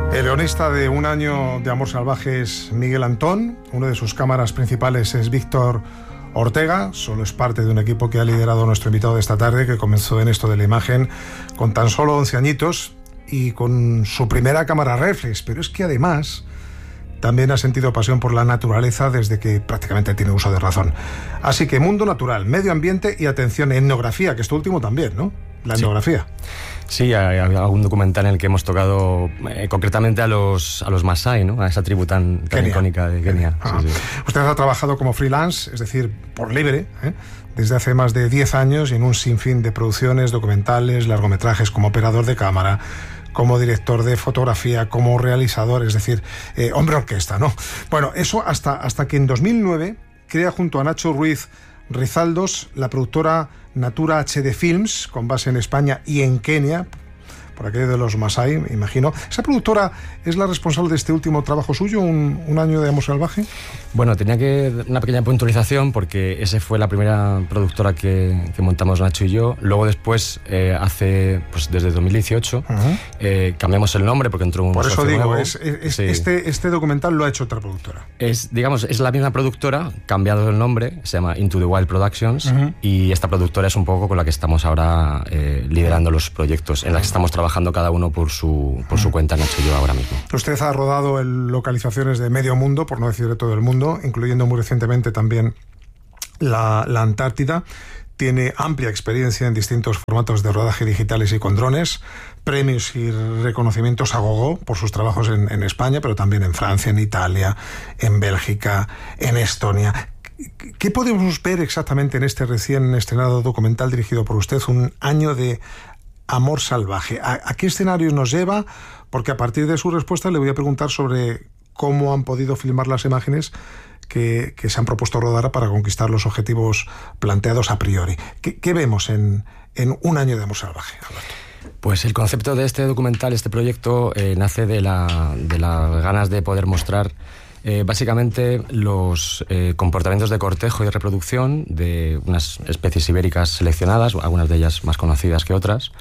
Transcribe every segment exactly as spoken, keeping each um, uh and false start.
El guionista de Un año de amor salvaje es Miguel Antón. Uno de sus cámaras principales es Víctor Ortega. Solo es parte de un equipo que ha liderado nuestro invitado de esta tarde, que comenzó en esto de la imagen con tan solo once añitos y con su primera cámara reflex. Pero es que además también ha sentido pasión por la naturaleza desde que prácticamente tiene uso de razón. Así que mundo natural, medio ambiente y atención, etnografía, que esto último también, ¿no? La etnografía. Sí, sí, hay algún documental en el que hemos tocado eh, concretamente a los, a los Masái, ¿no? A esa tribu tan, tan icónica de Kenia. Ah. Sí, sí. Usted ha trabajado como freelance, es decir, por libre, ¿eh? desde hace más de diez años y en un sinfín de producciones, documentales, largometrajes, como operador de cámara, como director de fotografía, como realizador, es decir, eh, hombre orquesta, ¿no? Bueno, eso hasta, hasta que en dos mil nueve crea junto a Nacho Ruiz Rizaldos la productora Natura H D Films, con base en España y en Kenia, por aquello de los Masái, me imagino. ¿Esa productora es la responsable de este último trabajo suyo, un, un año de amor salvaje? Bueno, tenía que una pequeña puntualización porque esa fue la primera productora que, que montamos Nacho y yo. Luego después, eh, hace, pues desde dos mil dieciocho, uh-huh. eh, cambiamos el nombre porque entró un Por eso socio digo, nuevo. Es, es, sí. este, este documental lo ha hecho otra productora. Es, digamos, es la misma productora, cambiado el nombre, se llama Into the Wild Productions, uh-huh. y esta productora es un poco con la que estamos ahora eh, liderando los proyectos, en la que estamos trabajando cada uno por su, por su cuenta, Nacho y yo ahora mismo. Usted ha rodado en localizaciones de medio mundo, por no decir de todo el mundo, incluyendo muy recientemente también la, la Antártida. Tiene amplia experiencia en distintos formatos de rodaje digitales y con drones, premios y reconocimientos a gogo por sus trabajos en, en España, pero también en Francia, en Italia, en Bélgica, en Estonia. ¿Qué podemos ver exactamente en este recién estrenado documental dirigido por usted, Un año de amor salvaje? ¿A, a qué escenarios nos lleva? Porque a partir de su respuesta le voy a preguntar sobre cómo han podido filmar las imágenes que, que se han propuesto rodar para conquistar los objetivos planteados a priori. ¿Qué, qué vemos en, en Un año de amor salvaje, Alberto? Pues el concepto de este documental, este proyecto, eh, nace de, la, de las ganas de poder mostrar Eh, básicamente los eh, comportamientos de cortejo y reproducción de unas especies ibéricas seleccionadas, algunas de ellas más conocidas que otras,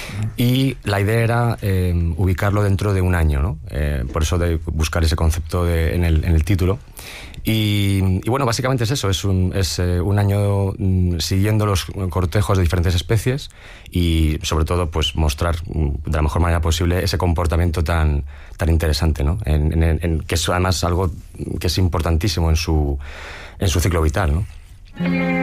y la idea era eh, ubicarlo dentro de un año, ¿no? Eh, por eso de buscar ese concepto de, en, el, en el título. Y, y bueno, básicamente es eso, es un, es, eh, un año mm, siguiendo los cortejos de diferentes especies y sobre todo pues mostrar de la mejor manera posible ese comportamiento tan, tan interesante, ¿no? En, en, en, que es además algo que es importantísimo en su, en su ciclo vital, ¿no?